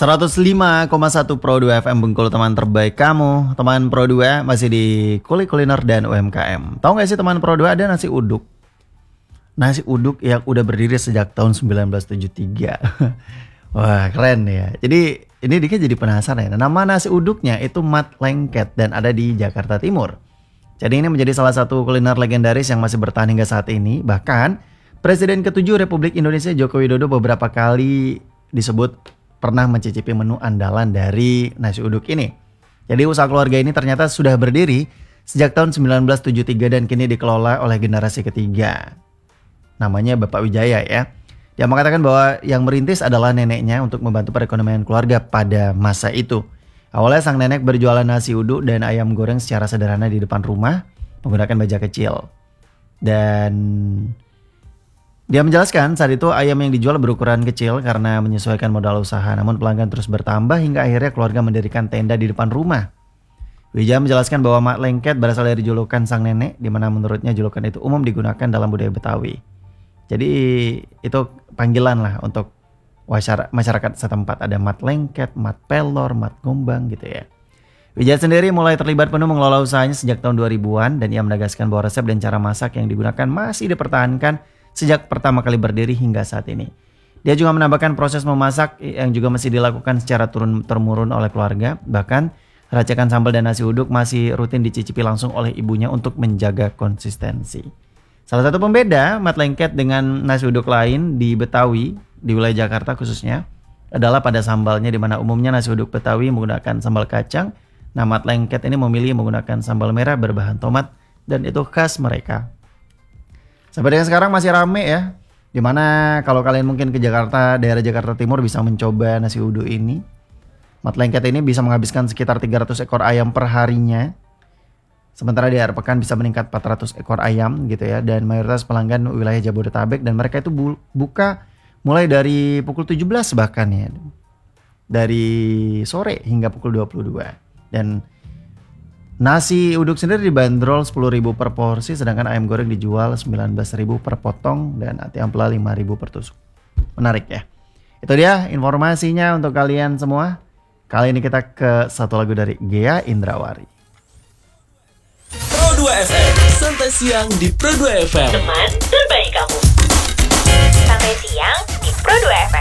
105,1 Pro 2 FM Bengkulu, teman terbaik kamu. Teman Pro 2 masih di Kuliner dan UMKM. Tahu gak sih teman Pro 2, ada nasi uduk. Nasi uduk yang udah berdiri sejak tahun 1973. Wah, keren ya. Jadi ini Dika jadi penasaran ya. Nama nasi uduknya itu Mat Lengket dan ada di Jakarta Timur. Jadi ini menjadi salah satu kuliner legendaris yang masih bertahan hingga saat ini. Bahkan Presiden ke-7 Republik Indonesia Joko Widodo beberapa kali disebut pernah mencicipi menu andalan dari nasi uduk ini. Jadi usaha keluarga ini ternyata sudah berdiri sejak tahun 1973 dan kini dikelola oleh generasi ketiga. Namanya Bapak Wijaya ya. Dia mengatakan bahwa yang merintis adalah neneknya untuk membantu perekonomian keluarga pada masa itu. Awalnya sang nenek berjualan nasi uduk dan ayam goreng secara sederhana di depan rumah menggunakan baja kecil. Dan dia menjelaskan saat itu ayam yang dijual berukuran kecil karena menyesuaikan modal usaha. Namun pelanggan terus bertambah hingga akhirnya keluarga mendirikan tenda di depan rumah. Wijaya menjelaskan bahwa Mat Lengket berasal dari julukan sang nenek, di mana menurutnya julukan itu umum digunakan dalam budaya Betawi. Jadi itu panggilan lah untuk masyarakat setempat. Ada Mat Lengket, Mat Pelor, Mat Gombang gitu ya. Wijaya sendiri mulai terlibat penuh mengelola usahanya sejak tahun 2000-an. Dan ia menegaskan bahwa resep dan cara masak yang digunakan masih dipertahankan sejak pertama kali berdiri hingga saat ini. Dia juga menambahkan proses memasak yang juga masih dilakukan secara turun-temurun oleh keluarga. Bahkan racikan sambal dan nasi uduk masih rutin dicicipi langsung oleh ibunya untuk menjaga konsistensi. Salah satu pembeda Mat Lengket dengan nasi uduk lain di Betawi, di wilayah Jakarta khususnya, adalah pada sambalnya, di mana umumnya nasi uduk Betawi menggunakan sambal kacang. Nah, Mat Lengket ini memilih menggunakan sambal merah berbahan tomat dan itu khas mereka. Sampai dengan sekarang masih rame ya. Dimana kalau kalian mungkin ke Jakarta, daerah Jakarta Timur bisa mencoba nasi uduk ini. Mat Lengket ini bisa menghabiskan sekitar 300 ekor ayam per harinya. Sementara di akhir pekan bisa meningkat 400 ekor ayam gitu ya. Dan mayoritas pelanggan wilayah Jabodetabek, dan mereka itu buka mulai dari pukul 17 bahkan ya. Dari sore hingga pukul 22. Dan nasi uduk sendiri dibanderol 10.000 per porsi, sedangkan ayam goreng dijual 19.000 per potong dan ati ampela 5.000 per tusuk. Menarik ya. Itu dia informasinya untuk kalian semua. Kali ini kita ke satu lagu dari Ghea Indrawari. Pro 2 FM, santai siang di Pro 2 FM. Teman terbaik kamu. Sampai siang di Pro 2 FM.